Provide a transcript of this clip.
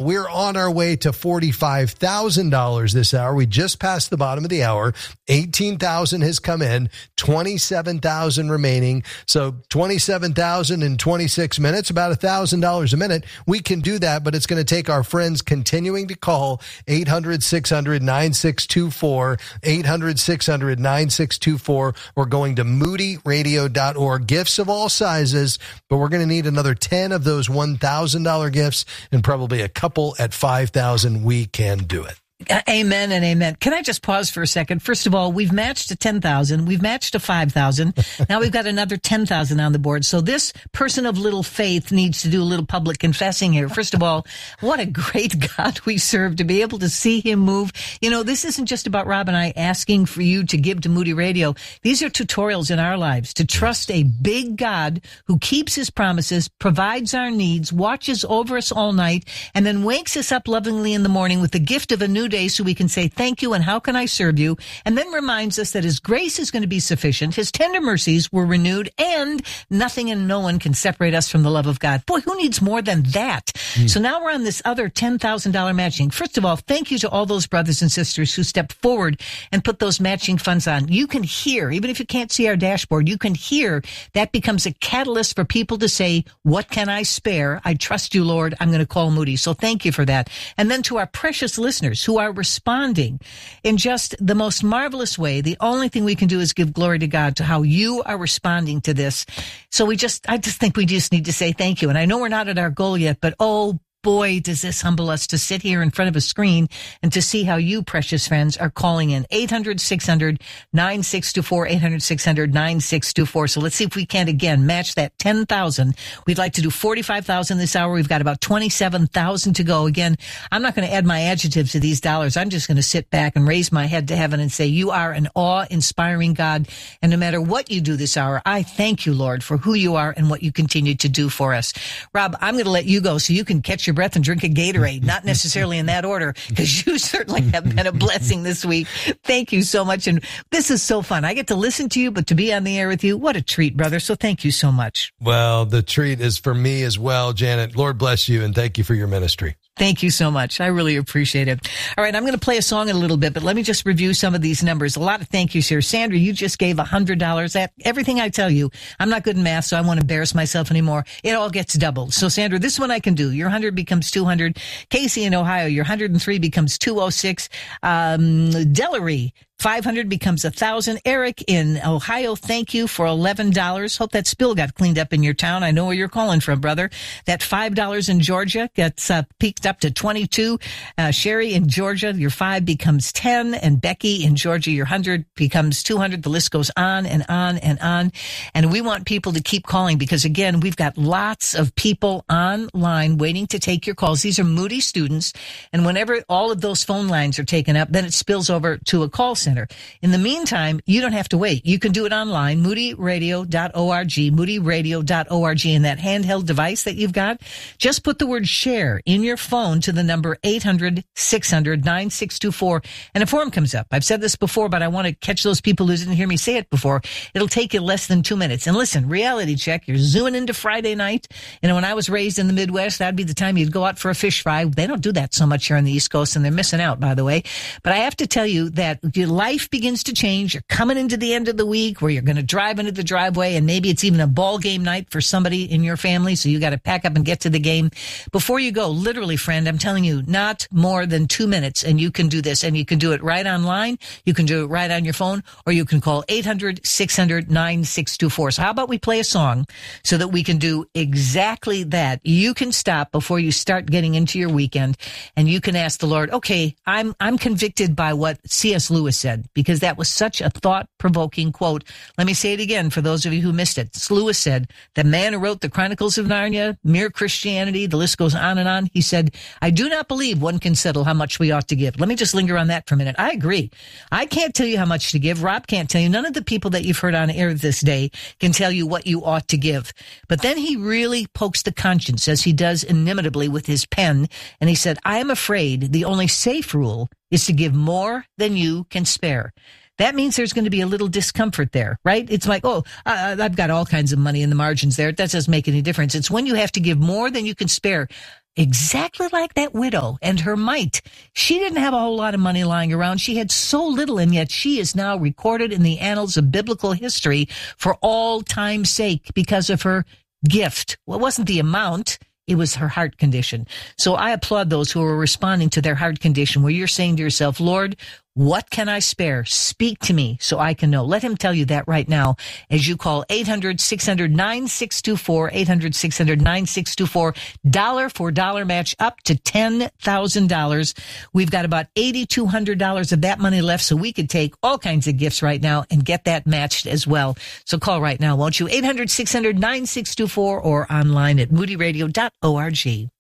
we're on our way to $45,000 this hour. We just passed the bottom of the hour. 18,000 has come in, 27,000 remaining. So 27,000 in 26 minutes, about $1,000 a minute. We can do that, but it's going to take our friends continuing to call 800-600-9624, 800-600-9624, or going to moodyradio.org. Gifts of all sizes, but we're going to need another 10 of those $1,000 gifts and probably a couple at $5,000. We can do it. Amen and amen. Can I just pause for a second? First of all, we've matched to 10,000. We've matched to 5,000. Now we've got another 10,000 on the board. So this person of little faith needs to do a little public confessing here. First of all, what a great God we serve, to be able to see him move. You know, this isn't just about Rob and I asking for you to give to Moody Radio. These are tutorials in our lives to trust a big God who keeps his promises, provides our needs, watches over us all night, and then wakes us up lovingly in the morning with the gift of a new day so we can say thank you and how can I serve you, and then reminds us that his grace is going to be sufficient, his tender mercies were renewed, and nothing and no one can separate us from the love of God. Boy, who needs more than that? So now we're on this other $10,000 matching. First of all, thank you to all those brothers and sisters who stepped forward and put those matching funds on. You can hear, even if you can't see our dashboard, you can hear that becomes a catalyst for people to say, what can I spare? I trust you, Lord. I'm going to call Moody. So thank you for that. And then to our precious listeners who are responding in just the most marvelous way. The only thing we can do is give glory to God to how you are responding to this. So I just think we just need to say thank you. And I know we're not at our goal yet, but oh boy, does this humble us to sit here in front of a screen and to see how you, precious friends, are calling in. 800-600-9624, 800-600-9624. So let's see if we can, again, match that 10,000. We'd like to do 45,000 this hour. We've got about 27,000 to go. Again, I'm not going to add my adjectives to these dollars. I'm just going to sit back and raise my head to heaven and say, you are an awe-inspiring God. And no matter what you do this hour, I thank you, Lord, for who you are and what you continue to do for us. Rob, I'm going to let you go so you can catch your breath and drink a Gatorade, not necessarily in that order, because you certainly have been a blessing this week. Thank you so much. And this is so fun. I get to listen to you, but to be on the air with you, what a treat, brother. So thank you so much. Well, the treat is for me as well, Janet. Lord bless you, and thank you for your ministry. Thank you so much. I really appreciate it. All right, I'm going to play a song in a little bit, but let me just review some of these numbers. A lot of thank yous here. Sandra, you just gave $100. That everything I tell you, I'm not good in math, so I won't embarrass myself anymore. It all gets doubled. So, Sandra, this one I can do. Your 100 becomes 200. Casey in Ohio, your 103 becomes 206. Delary, 500 becomes 1,000. Eric in Ohio, thank you for $11. Hope that spill got cleaned up in your town. I know where you're calling from, brother. That $5 in Georgia gets peaked up to 22. Sherry in Georgia, your 5 becomes 10. And Becky in Georgia, your 100 becomes 200. The list goes on and on and on. And we want people to keep calling because, again, we've got lots of people online waiting to take your calls. These are Moody students. And whenever all of those phone lines are taken up, then it spills over to a call center. In the meantime, you don't have to wait. You can do it online, moodyradio.org, moodyradio.org, and that handheld device that you've got, just put the word share in your phone to the number 800-600-9624, and a form comes up. I've said this before, but I want to catch those people who didn't hear me say it before. It'll take you less than 2 minutes. And listen, reality check, you're zooming into Friday night. You know, when I was raised in the Midwest, that'd be the time you'd go out for a fish fry. They don't do that so much here on the East Coast, and they're missing out, by the way. But I have to tell you that your life begins to change. You're coming into the end of the week where you're going to drive into the driveway, and maybe it's even a ball game night for somebody in your family, so you got to pack up and get to the game. Before you go, literally, friend, I'm telling you, not more than 2 minutes, and you can do this, and you can do it right online, you can do it right on your phone, or you can call 800-600-9624. So how about we play a song so that we can do exactly that? You can stop before you start getting into your weekend, and you can ask the Lord, okay, I'm convicted by what C.S. Lewis said, because that was such a thought-provoking quote. Let me say it again for those of you who missed it. Lewis said, the man who wrote the Chronicles of Narnia, Mere Christianity, the list goes on and on. He said, I do not believe one can settle how much we ought to give. Let me just linger on that for a minute. I agree. I can't tell you how much to give. Rob can't tell you. None of the people that you've heard on air this day can tell you what you ought to give. But then he really pokes the conscience, as he does inimitably with his pen, and he said, I am afraid the only safe rule is to give more than you can spare. That means there's going to be a little discomfort there, right? It's like, I've got all kinds of money in the margins there. That doesn't make any difference. It's when you have to give more than you can spare. exactly like that widow and her mite. She didn't have a whole lot of money lying around. She had so little, and yet she is now recorded in the annals of biblical history for all time's sake because of her gift. Well, it wasn't the amount. It was her heart condition. So I applaud those who are responding to their heart condition, where you're saying to yourself, Lord, what can I spare? Speak to me so I can know. Let him tell you that right now as you call 800-600-9624, 800-600-9624, dollar for dollar match up to $10,000. We've got about $8,200 of that money left, so we could take all kinds of gifts right now and get that matched as well. So call right now, won't you? 800-600-9624 or online at moodyradio.org.